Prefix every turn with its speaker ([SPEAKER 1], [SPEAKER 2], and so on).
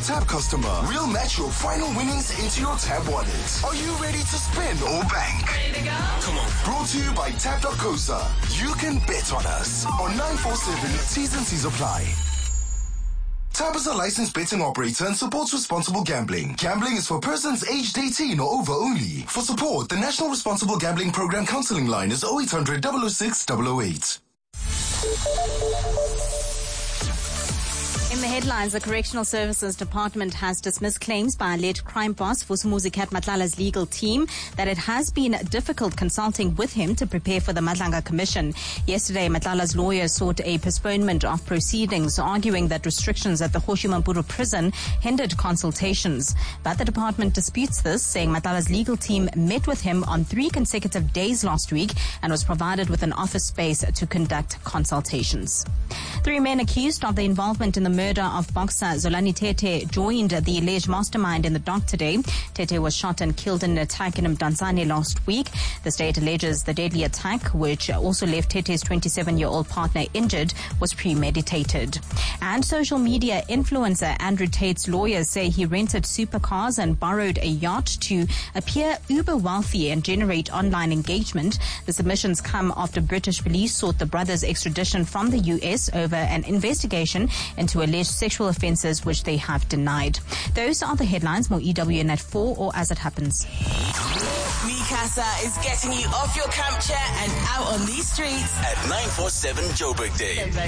[SPEAKER 1] Tab customer, we'll match your final winnings into your Tab wallet. Are you ready to spin or bank?
[SPEAKER 2] Ready to go? Come on.
[SPEAKER 1] Brought to you by Tab.coza. You can bet on us. On 947, T's and C's apply. Tab is a licensed betting operator and supports responsible gambling. Gambling is for persons aged 18 or over only. For support, the National Responsible Gambling Program counseling line is 0800 006 008.
[SPEAKER 3] In the headlines, the Correctional Services Department has dismissed claims by alleged crime boss Vusumuzi Cat Matlala's legal team that it has been difficult consulting with him to prepare for the Madlanga Commission. Yesterday, Matlala's lawyer sought a postponement of proceedings, arguing that restrictions at the Hoshimampuru prison hindered consultations. But the department disputes this, saying Matlala's legal team met with him on 3 consecutive days last week and was provided with an office space to conduct consultations. 3 men accused of the involvement in the murder of boxer Zolani Tete joined the alleged mastermind in the dock today. Tete was shot and killed in an attack in Mdantsane last week. The state alleges the deadly attack, which also left Tete's 27-year-old partner injured, was premeditated. And social media influencer Andrew Tate's lawyers say he rented supercars and borrowed a yacht to appear uber wealthy and generate online engagement. The submissions come after British police sought the brothers' extradition from the US over an investigation into alleged sexual offences which they have denied. Those are the headlines. More EWN at 4 or as it happens.
[SPEAKER 4] Mikasa is getting you off your camp chair and out on these streets
[SPEAKER 5] at 947 Joburg Day.